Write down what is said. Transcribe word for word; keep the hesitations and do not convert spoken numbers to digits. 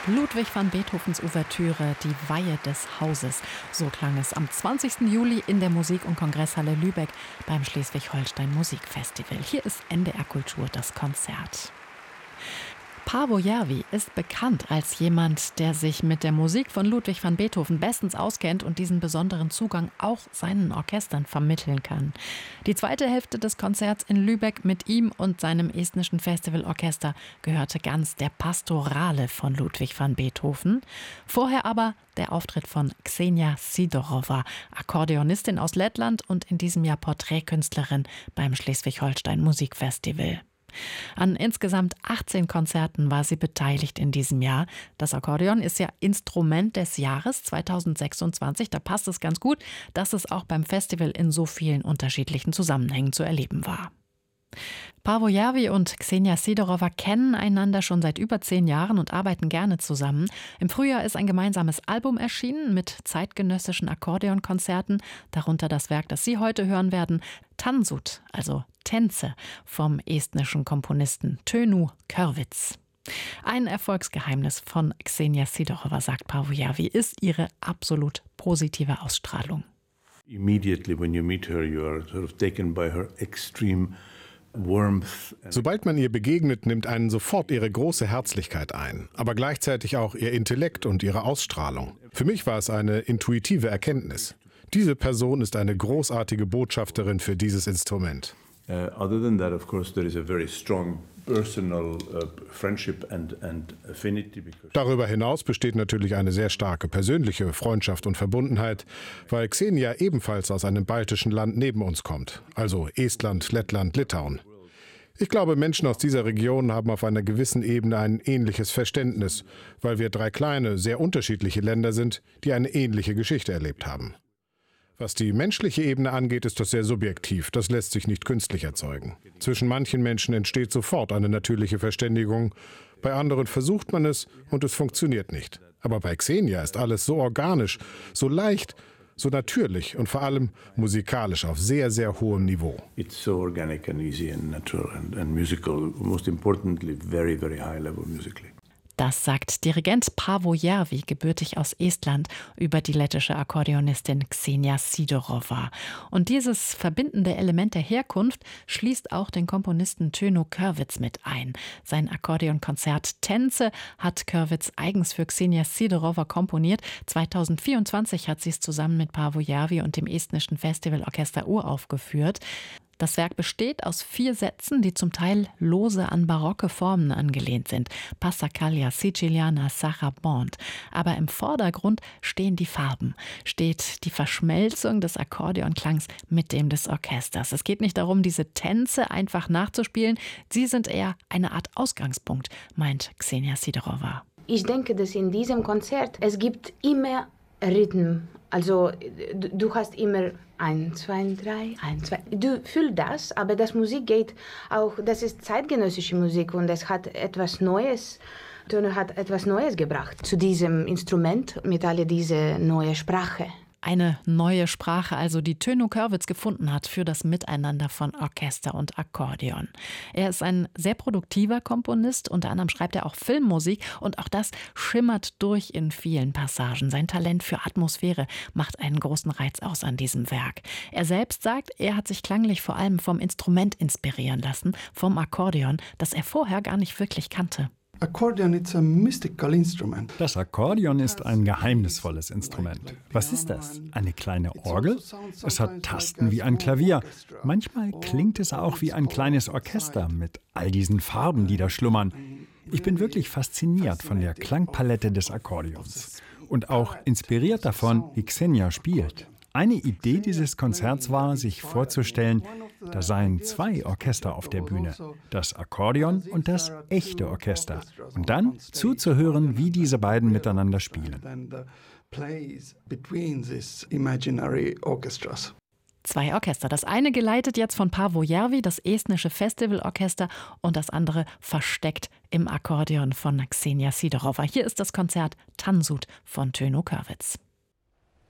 Ludwig van Beethovens Ouvertüre Die Weihe des Hauses. So klang es am zwanzigsten Juli in der Musik- und Kongresshalle Lübeck beim Schleswig-Holstein Musikfestival. Hier ist N D R Kultur das Konzert. Paavo Järvi ist bekannt als jemand, der sich mit der Musik von Ludwig van Beethoven bestens auskennt und diesen besonderen Zugang auch seinen Orchestern vermitteln kann. Die zweite Hälfte des Konzerts in Lübeck mit ihm und seinem estnischen Festivalorchester gehörte ganz der Pastorale von Ludwig van Beethoven. Vorher aber der Auftritt von Ksenia Sidorova, Akkordeonistin aus Lettland und in diesem Jahr Porträtkünstlerin beim Schleswig-Holstein Musikfestival. An insgesamt achtzehn Konzerten war sie beteiligt in diesem Jahr. Das Akkordeon ist ja Instrument des Jahres zweitausendsechsundzwanzig. Da passt es ganz gut, dass es auch beim Festival in so vielen unterschiedlichen Zusammenhängen zu erleben war. Paavo Järvi und Ksenia Sidorova kennen einander schon seit über zehn Jahren und arbeiten gerne zusammen. Im Frühjahr ist ein gemeinsames Album erschienen mit zeitgenössischen Akkordeonkonzerten, darunter das Werk, das Sie heute hören werden, Tansut, also Tänze, vom estnischen Komponisten Tönu Kõrvits. Ein Erfolgsgeheimnis von Ksenia Sidorova, sagt Paavo Järvi, ist ihre absolut positive Ausstrahlung. Immediately when you meet her, you are sort of taken by her extreme warmth. Sobald man ihr begegnet, nimmt einen sofort ihre große Herzlichkeit ein, aber gleichzeitig auch ihr Intellekt und ihre Ausstrahlung. Für mich war es eine intuitive Erkenntnis. Diese Person ist eine großartige Botschafterin für dieses Instrument. Uh, other than that, of course, there is a very strong personal uh, friendship and, and affinity. Darüber hinaus besteht natürlich eine sehr starke persönliche Freundschaft und Verbundenheit, weil Ksenia ebenfalls aus einem baltischen Land neben uns kommt, also Estland, Lettland, Litauen. Ich glaube, Menschen aus dieser Region haben auf einer gewissen Ebene ein ähnliches Verständnis, weil wir drei kleine, sehr unterschiedliche Länder sind, die eine ähnliche Geschichte erlebt haben. Was die menschliche Ebene angeht, ist das sehr subjektiv. Das lässt sich nicht künstlich erzeugen. Zwischen manchen Menschen entsteht sofort eine natürliche Verständigung. Bei anderen versucht man es und es funktioniert nicht. Aber bei Ksenia ist alles so organisch, so leicht, so natürlich und vor allem musikalisch auf sehr, sehr hohem Niveau. It's so organic and easy and natural and, and musical. Most importantly, very, very high level musically. Das sagt Dirigent Paavo Järvi, gebürtig aus Estland, über die lettische Akkordeonistin Ksenia Sidorova. Und dieses verbindende Element der Herkunft schließt auch den Komponisten Tönu Kõrvits mit ein. Sein Akkordeonkonzert Tänze hat Kõrvits eigens für Ksenia Sidorova komponiert. zweitausendvierundzwanzig hat sie es zusammen mit Paavo Järvi und dem estnischen Festivalorchester uraufgeführt. Das Werk besteht aus vier Sätzen, die zum Teil lose an barocke Formen angelehnt sind. Passacaglia, Siciliana, Sarabande. Aber im Vordergrund stehen die Farben, steht die Verschmelzung des Akkordeonklangs mit dem des Orchesters. Es geht nicht darum, diese Tänze einfach nachzuspielen. Sie sind eher eine Art Ausgangspunkt, meint Ksenia Sidorova. Ich denke, dass in diesem Konzert es gibt immer Rhythm. Also du, du hast immer ein, zwei, drei, ein, zwei. Du fühlst das, aber das Musik geht auch, das ist zeitgenössische Musik und es hat etwas Neues, Tönu hat etwas Neues gebracht zu diesem Instrument mit all dieser neuen Sprache. Eine neue Sprache, also die Tönu Kõrvits gefunden hat für das Miteinander von Orchester und Akkordeon. Er ist ein sehr produktiver Komponist, unter anderem schreibt er auch Filmmusik und auch das schimmert durch in vielen Passagen. Sein Talent für Atmosphäre macht einen großen Reiz aus an diesem Werk. Er selbst sagt, er hat sich klanglich vor allem vom Instrument inspirieren lassen, vom Akkordeon, das er vorher gar nicht wirklich kannte. Das Akkordeon ist ein geheimnisvolles Instrument. Was ist das? Eine kleine Orgel? Es hat Tasten wie ein Klavier. Manchmal klingt es auch wie ein kleines Orchester mit all diesen Farben, die da schlummern. Ich bin wirklich fasziniert von der Klangpalette des Akkordeons und auch inspiriert davon, wie Ksenia spielt. Eine Idee dieses Konzerts war, sich vorzustellen, da seien zwei Orchester auf der Bühne, das Akkordeon und das echte Orchester. Und dann zuzuhören, wie diese beiden miteinander spielen. Zwei Orchester. Das eine geleitet jetzt von Paavo Järvi, das estnische Festivalorchester, und das andere versteckt im Akkordeon von Ksenia Sidorova. Hier ist das Konzert Tansut von Tönu Kõrvits.